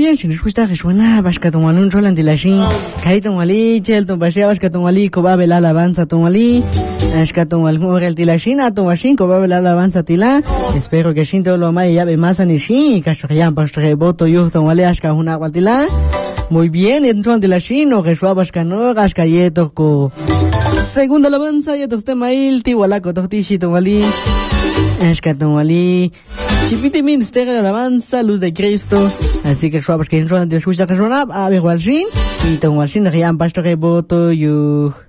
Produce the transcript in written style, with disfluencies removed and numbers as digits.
bien, si nos gusta que suena, vasca tomalun rolan de la shin, kai tomali, chel tombashia, vasca tomali, coba la alabanza tomali, vasca tomal morel de la shin, a tomashin, coba la alabanza tila, espero que shin todo lo más ya ve más ani shin, kashoyan pastre boto yo tomali, asca una guatila, muy bien, entonces de la shin, o que suaba vasca no, asca yeto ko, segunda alabanza, yeto temail, tiwalako tohtishi tomali, asca tomali, Chipiti Ministerio de Alabanza, Luz de Cristo. Así que suavas que en zona de escucha que suena, a ver, Walshin. Y ton Walshin, Rian Pastor Boto, you.